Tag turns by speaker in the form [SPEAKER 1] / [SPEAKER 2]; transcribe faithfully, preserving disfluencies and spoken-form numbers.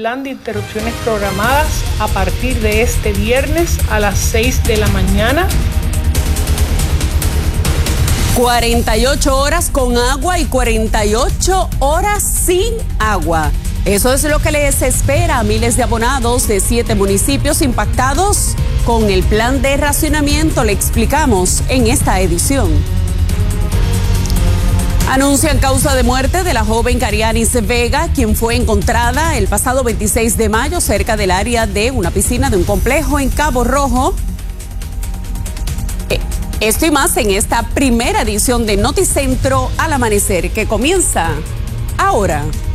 [SPEAKER 1] plan de interrupciones programadas a partir de este viernes a las seis de la mañana.
[SPEAKER 2] cuarenta y ocho horas con agua y cuarenta y ocho horas sin agua. Eso es lo que les espera a miles de abonados de siete municipios impactados con el plan de racionamiento. Le explicamos en esta edición. Anuncian causa de muerte de la joven Carianis Vega, quien fue encontrada el pasado veintiséis de mayo cerca del área de una piscina de un complejo en Cabo Rojo. Esto y más en esta primera edición de Noticentro al Amanecer, que comienza ahora.